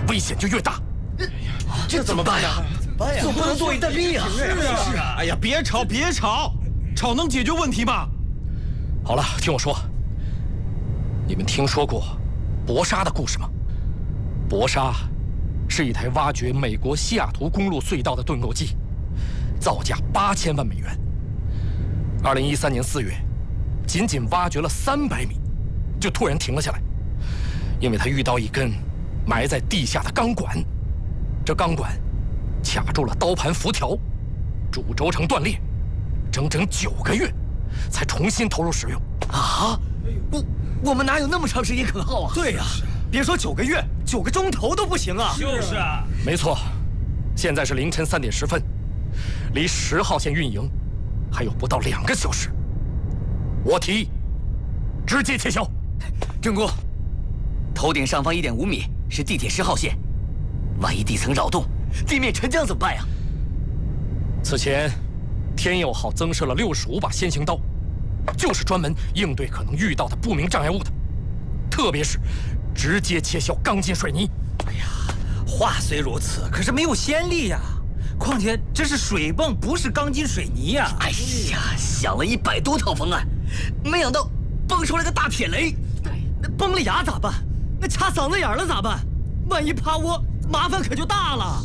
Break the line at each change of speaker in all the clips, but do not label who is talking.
危险就越大。
这怎么办呀？总不能坐以待毙呀！
是啊！哎呀，别吵，别吵，吵能解决问题吗？
好了，听我说，你们听说过博沙的故事吗？博沙是一台挖掘美国西雅图公路隧道的盾构机，造价8000万美元。2013年4月，仅仅挖掘了300米，就突然停了下来，因为它遇到一根埋在地下的钢管，这钢管卡住了刀盘辐条，主轴承断裂，整整9个月才重新投入使用。
啊！我们哪有那么长时间可耗啊？
对呀，别说9个月，9个钟头都不行啊！
就是啊，
没错，现在是凌晨3点10分，离10号线运营还有不到2个小时。我提议直接撤销。
郑姑，头顶上方1.5米是地铁10号线，万一地层扰动，地面沉降怎么办呀？
此前，天佑号增设了65把先行刀，就是专门应对可能遇到的不明障碍物的，特别是直接切削钢筋水泥。
哎呀，话虽如此，可是没有先例呀。况且这是水泵，不是钢筋水泥呀。
哎呀，想了100多套方案，没想到蹦出来个大铁雷。
那崩了牙咋办？那插嗓子眼了咋办？万一趴窝，麻烦可就大了。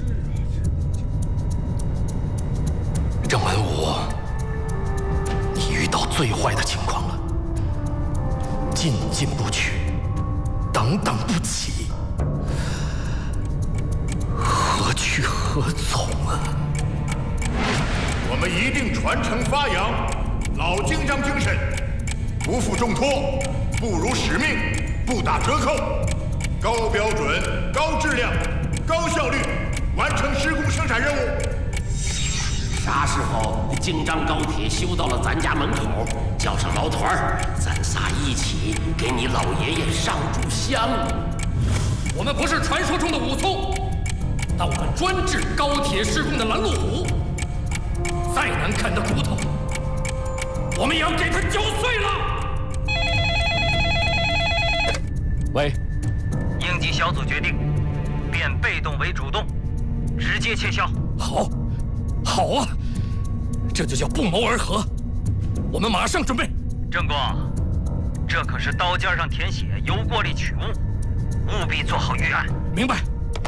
郑文武，你遇到最坏的情况了，进不去，等不起，何去何从啊？
我们一定传承发扬老京张精神，不负重托，不辱使命，不打折扣，高标准、高质量、高效率完成施工生产任务。
啥时候京张高铁修到了咱家门口，叫上老团儿，咱仨一起给你老爷爷上炷香。
我们不是传说中的武松，但我们专治高铁施工的拦路虎。再难看的骨头，我们也要给他嚼碎了。喂，
应急小组决定，变被动为主动，直接撤销。
好啊，这就叫不谋而合。我们马上准备。
郑公，这可是刀尖上舔血，油锅里取物，务必做好预案。
明白。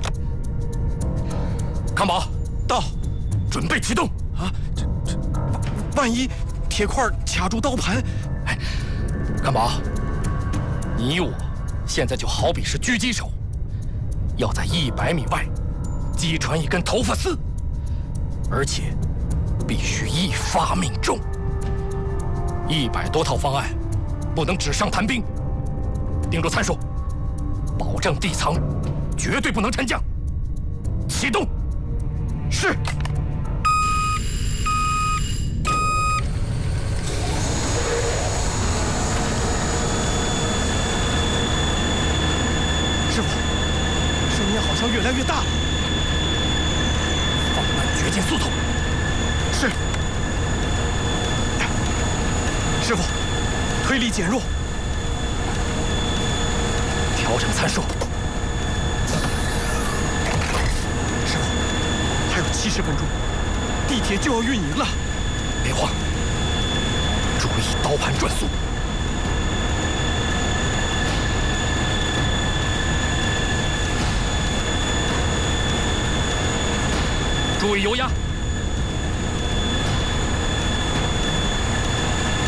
康宝，
到，
准备启动。
啊，这，万一铁块卡住刀盘，
哎，康宝，你我现在就好比是狙击手，要在100米外击穿一根头发丝。而且必须一发命中。100多套方案，不能纸上谈兵。盯住参数，保证地层绝对不能沉降。启动。是。
师傅，声音好像越来越大了。
决进速度。
是。师傅，推力减弱，
调整参数。
师傅，还有70分钟，地铁就要运营了。
别慌，注意刀盘转速。注意油压。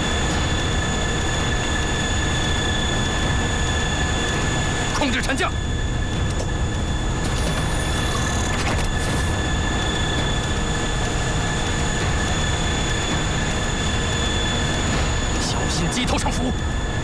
控制沉降。